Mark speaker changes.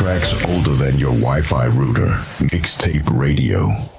Speaker 1: tracks older than your Wi-Fi router. Mixtape Radio.